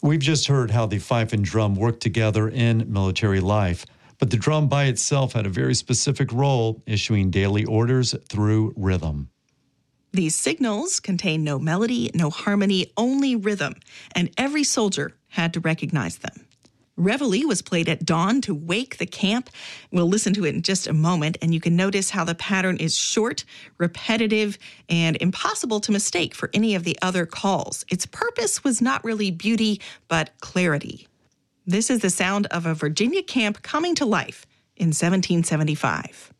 We've just heard how the fife and drum work together in military life, but the drum by itself had a very specific role, issuing daily orders through rhythm. These signals contain no melody, no harmony, only rhythm, and every soldier had to recognize them. Reveille was played at dawn to wake the camp. We'll listen to it in just a moment, and you can notice how the pattern is short, repetitive, and impossible to mistake for any of the other calls. Its purpose was not really beauty, but clarity. This is the sound of a Virginia camp coming to life in 1775.